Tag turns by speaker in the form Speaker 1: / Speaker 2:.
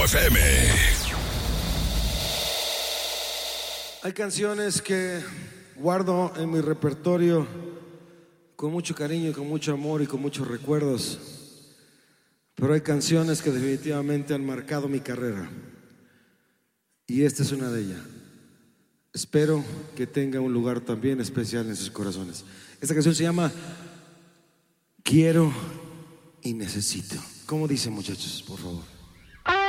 Speaker 1: FM.
Speaker 2: Hay canciones que guardo en mi repertorio con mucho cariño, con mucho amor y con muchos recuerdos. Pero hay canciones que definitivamente han marcado mi carrera. Y esta es una de ellas. Espero que tenga un lugar también especial en sus corazones. Esta canción se llama Quiero y Necesito. ¿Cómo dicen, muchachos? Por favor.